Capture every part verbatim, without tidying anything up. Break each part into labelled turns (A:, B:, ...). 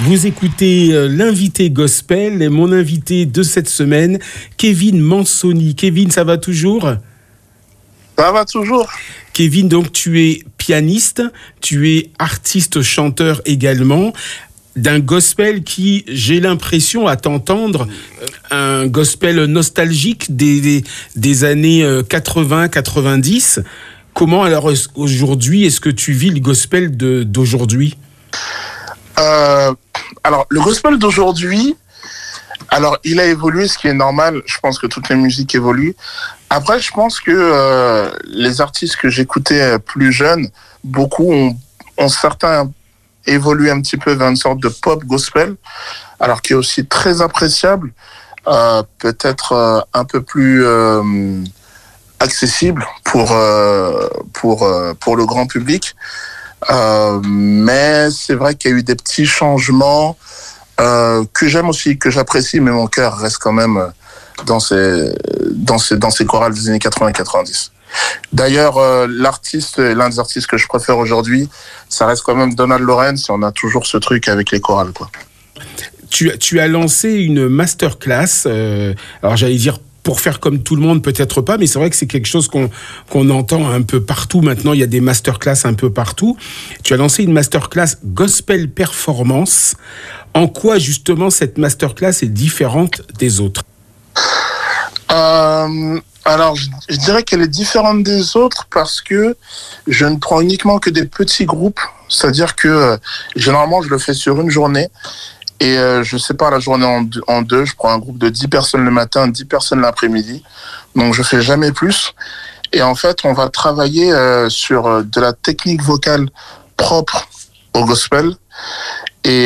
A: Vous écoutez euh, l'invité gospel et mon invité de cette semaine, Kevin Mansoni. Kevin, ça va toujours ?
B: Ça va toujours.
A: Kevin, donc tu es pianiste, tu es artiste chanteur également, d'un gospel qui, j'ai l'impression à t'entendre, un gospel nostalgique des, des, des années quatre-vingts quatre-vingt-dix. Comment alors aujourd'hui est-ce que tu vis le gospel de, d'aujourd'hui ?
B: euh, Alors le gospel d'aujourd'hui, alors il a évolué, ce qui est normal. Je pense que toutes les musiques évoluent. Après, je pense que euh, les artistes que j'écoutais plus jeunes, beaucoup ont, ont certains évolué un petit peu vers une sorte de pop gospel, alors qui est aussi très appréciable, euh, peut-être euh, un peu plus euh, accessible pour euh, pour euh, pour le grand public. Euh, mais c'est vrai qu'il y a eu des petits changements euh, que j'aime aussi, que j'apprécie, mais mon cœur reste quand même dans ces dans ces dans ces chorales des années quatre-vingts quatre-vingt-dix. D'ailleurs, euh, l'artiste, l'un des artistes que je préfère aujourd'hui, ça reste quand même Donald Lawrence, et on a toujours ce truc avec les chorales, quoi.
A: Tu, tu as lancé une masterclass, euh, alors j'allais dire pour faire comme tout le monde, peut-être pas, mais c'est vrai que c'est quelque chose qu'on, qu'on entend un peu partout maintenant, il y a des masterclass un peu partout. Tu as lancé une masterclass Gospel Performance. En quoi, justement, cette masterclass est différente des autres ?
B: Euh... Alors, je, je dirais qu'elle est différente des autres parce que je ne prends uniquement que des petits groupes. C'est-à-dire que euh, généralement, je le fais sur une journée et euh, je sépare la journée en deux, en deux. Je prends un groupe de dix personnes le matin, dix personnes l'après-midi. Donc, je fais jamais plus. Et en fait, on va travailler euh, sur euh, de la technique vocale propre au gospel. Et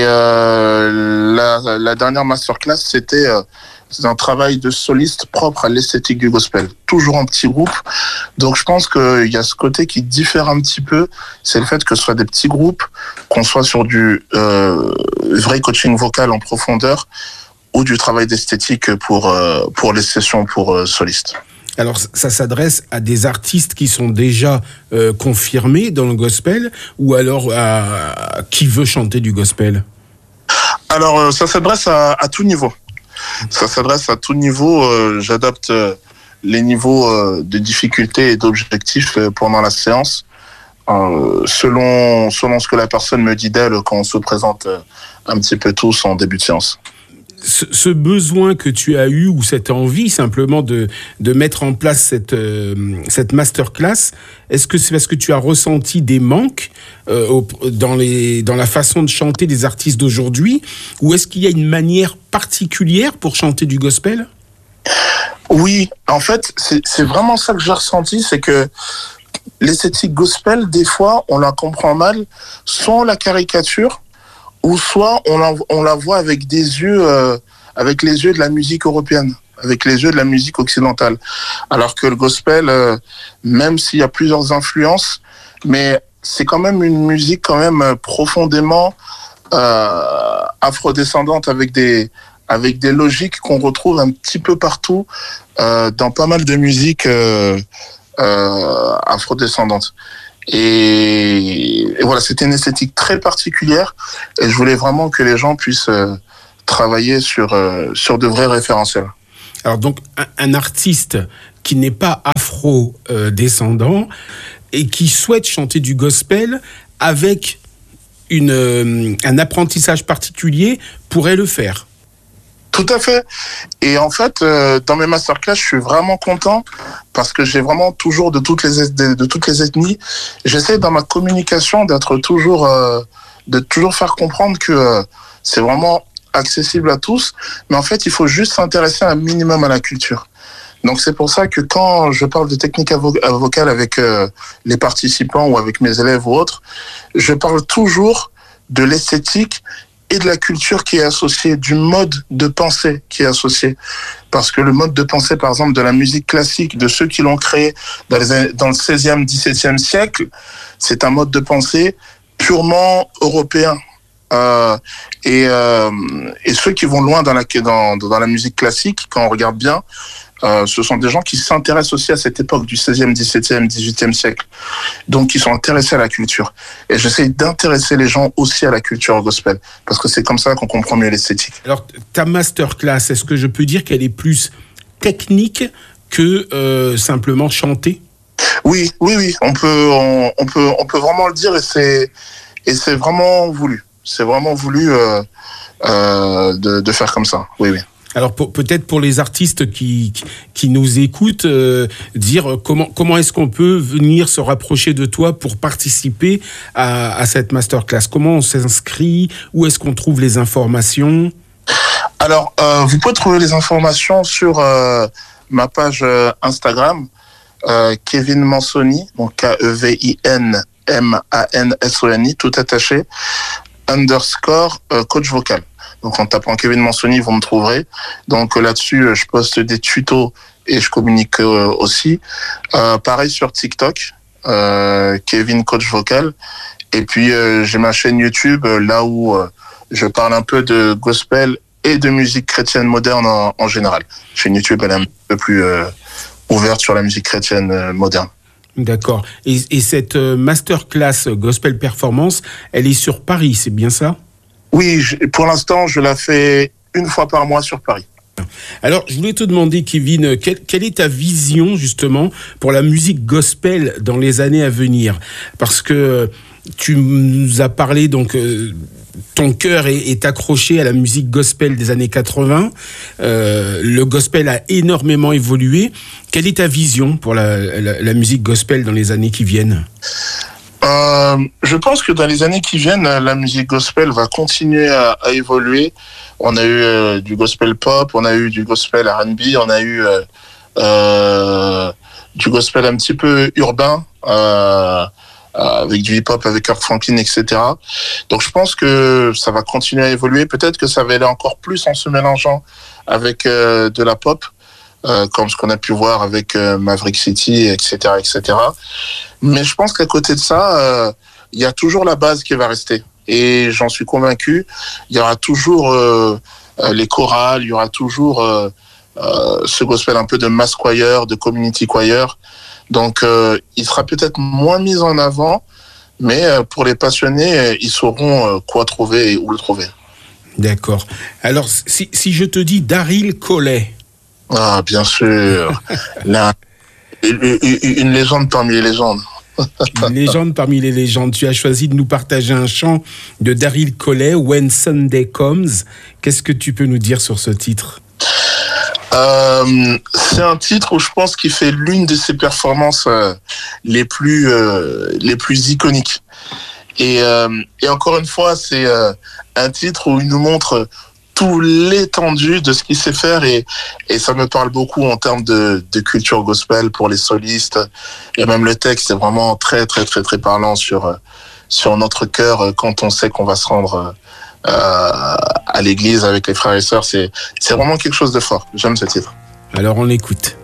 B: euh, la, la dernière masterclass, c'était... Euh, C'est un travail de soliste propre à l'esthétique du gospel, toujours en petit groupe. Donc je pense qu'il y a ce côté qui diffère un petit peu, c'est le fait que ce soit des petits groupes, qu'on soit sur du euh, vrai coaching vocal en profondeur ou du travail d'esthétique pour, euh, pour les sessions pour euh, solistes.
A: Alors, ça s'adresse à des artistes qui sont déjà euh, confirmés dans le gospel ou alors à, à qui veut chanter du gospel ?
B: Alors, euh, ça s'adresse à, à tout niveau. Ça s'adresse à tout niveau. Euh, j'adapte euh, les niveaux euh, de difficulté et d'objectifs euh, pendant la séance, euh, selon, selon ce que la personne me dit d'elle quand on se présente euh, un petit peu tous en début de séance.
A: Ce, ce besoin que tu as eu ou cette envie simplement de, de mettre en place cette, euh, cette masterclass, est-ce que c'est parce que tu as ressenti des manques euh, au, dans, les, dans la façon de chanter des artistes d'aujourd'hui, ou est-ce qu'il y a une manière particulière pour chanter du gospel ?
B: Oui, en fait, c'est, c'est vraiment ça que j'ai ressenti, c'est que l'esthétique gospel, des fois, on la comprend mal, soit on la caricature, ou soit on la, on la voit avec des yeux, euh, avec les yeux de la musique européenne, avec les yeux de la musique occidentale. Alors que le gospel, euh, même s'il y a plusieurs influences, mais c'est quand même une musique quand même profondément euh, afrodescendante, avec des, avec des logiques qu'on retrouve un petit peu partout euh, dans pas mal de musiques euh, euh, afrodescendantes. Et, et voilà, c'était une esthétique très particulière et je voulais vraiment que les gens puissent euh, travailler sur, euh, sur de vrais référentiels.
A: Alors donc, un, un artiste qui n'est pas afro-descendant euh, et qui souhaite chanter du gospel avec une, euh, un apprentissage particulier pourrait le faire.
B: Tout à fait. Et en fait, euh, dans mes masterclass, je suis vraiment content parce que j'ai vraiment toujours de toutes les de, de toutes les ethnies. J'essaie dans ma communication d'être toujours euh, de toujours faire comprendre que euh, c'est vraiment accessible à tous. Mais en fait, il faut juste s'intéresser un minimum à la culture. Donc c'est pour ça que quand je parle de technique avo- vocale avec euh, les participants ou avec mes élèves ou autres, je parle toujours de l'esthétique et de la culture qui est associée, du mode de pensée qui est associé. Parce que le mode de pensée, par exemple, de la musique classique, de ceux qui l'ont créé dans, les, dans le seizième, dix-septième siècle, c'est un mode de pensée purement européen. Euh, et, euh, et ceux qui vont loin dans la, dans, dans la musique classique, quand on regarde bien, Euh, ce sont des gens qui s'intéressent aussi à cette époque du seizième, dix-septième, dix-huitième siècle. Donc, qui sont intéressés à la culture. Et j'essaie d'intéresser les gens aussi à la culture gospel. Parce que c'est comme ça qu'on comprend mieux l'esthétique.
A: Alors, ta masterclass, est-ce que je peux dire qu'elle est plus technique que euh, simplement chanter?
B: Oui, oui, oui. On peut, on, on peut, on peut vraiment le dire et c'est, et c'est vraiment voulu. C'est vraiment voulu euh, euh, de, de faire comme ça. Oui, oui.
A: Alors pour, peut-être pour les artistes qui, qui, qui nous écoutent, euh, dire comment, comment est-ce qu'on peut venir se rapprocher de toi pour participer à, à cette masterclass? Comment on s'inscrit? Où est-ce qu'on trouve les informations?
B: Alors, euh, vous pouvez trouver les informations sur euh, ma page euh, Instagram, euh, Kevin Mansoni, donc K E V I N M A N S O N I, tout attaché, underscore euh, coach vocal. Donc en tapant Kevin Mansoni, vous me trouverez. Donc là-dessus, je poste des tutos et je communique euh, aussi. Euh, pareil sur TikTok, euh, Kevin Coach Vocal. Et puis euh, j'ai ma chaîne YouTube, euh, là où euh, je parle un peu de gospel et de musique chrétienne moderne en, en général. La chaîne YouTube, elle est un peu plus euh, ouverte sur la musique chrétienne euh, moderne.
A: D'accord. Et, et cette masterclass Gospel Performance, elle est sur Paris, c'est bien ça?
B: Oui, je, pour l'instant, je la fais une fois par mois sur Paris.
A: Alors, je voulais te demander, Kevin, quelle, quelle est ta vision, justement, pour la musique gospel dans les années à venir? Parce que tu nous as parlé, donc, euh, ton cœur est, est accroché à la musique gospel des années quatre-vingts. Euh, le gospel a énormément évolué. Quelle est ta vision pour la, la, la musique gospel dans les années qui viennent?
B: Euh, je pense que dans les années qui viennent, la musique gospel va continuer à, à évoluer. On a eu euh, du gospel pop, on a eu du gospel R and B, on a eu euh, euh, du gospel un petit peu urbain, euh, avec du hip-hop, avec Kirk Franklin, et cetera. Donc je pense que ça va continuer à évoluer. Peut-être que ça va aller encore plus en se mélangeant avec euh, de la pop. Euh, comme ce qu'on a pu voir avec euh, Maverick City, et cetera, et cetera. Mais je pense qu'à côté de ça, il euh, y a toujours la base qui va rester. Et j'en suis convaincu, il y aura toujours euh, euh, les chorales, il y aura toujours euh, euh, ce gospel un peu de mass choir, de community choir. Donc, euh, il sera peut-être moins mis en avant, mais euh, pour les passionnés, euh, ils sauront euh, quoi trouver et où le trouver.
A: D'accord. Alors, si, si je te dis Daryl Collet.
B: Ah, bien sûr. Là, une, une légende parmi les légendes.
A: Une légende parmi les légendes. Tu as choisi de nous partager un chant de Daryl Collet, When Sunday Comes. Qu'est-ce que tu peux nous dire sur ce titre?
B: euh, C'est un titre où je pense qu'il fait l'une de ses performances euh, les plus euh, les plus iconiques. Et, euh, et encore une fois, c'est euh, un titre où il nous montre tout l'étendue de ce qu'il sait faire et, et ça me parle beaucoup en termes de, de culture gospel pour les solistes. Et même le texte est vraiment très, très, très, très parlant sur, sur notre cœur quand on sait qu'on va se rendre euh, à l'église avec les frères et sœurs. C'est, c'est vraiment quelque chose de fort. J'aime ce titre.
A: Alors on l'écoute.